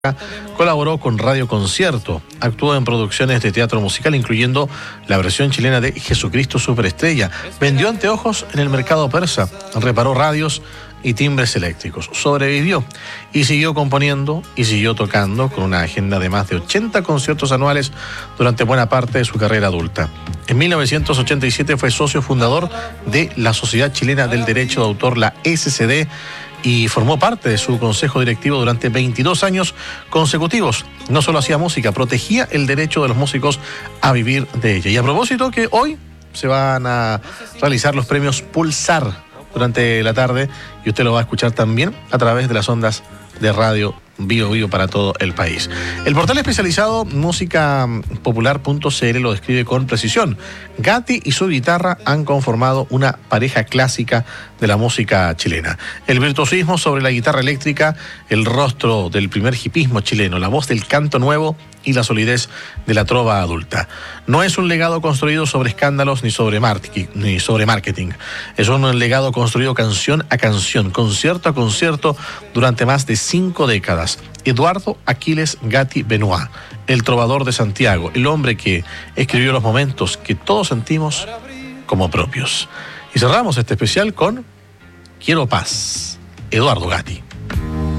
Colaboró con Radio Concierto, actuó en producciones de teatro musical, incluyendo la versión chilena de Jesucristo Superestrella, vendió anteojos en el mercado persa, reparó radios y timbres eléctricos, sobrevivió y siguió componiendo y siguió tocando con una agenda de más de 80 conciertos anuales durante buena parte de su carrera adulta. En 1987 fue socio fundador de la Sociedad Chilena del Derecho de Autor, la SCD, y formó parte de su consejo directivo durante 22 años consecutivos. No solo hacía música, protegía el derecho de los músicos a vivir de ella. Y a propósito que hoy se van a realizar los premios Pulsar durante la tarde y usted lo va a escuchar también a través de las ondas de radio Bio Bio para todo el país. El portal especializado musicapopular.cl lo describe con precisión. Gatti y su guitarra han conformado una pareja clásica de la música chilena. El virtuosismo sobre la guitarra eléctrica, el rostro del primer hipismo chileno, la voz del canto nuevo y la solidez de la trova adulta. No es un legado construido sobre escándalos ni sobre marketing. Es un legado construido canción a canción, concierto a concierto durante más de 5 décadas. Eduardo Aquiles Gatti Benoit, el trovador de Santiago, el hombre que escribió los momentos que todos sentimos como propios. Y cerramos este especial con Quiero Paz, Eduardo Gatti.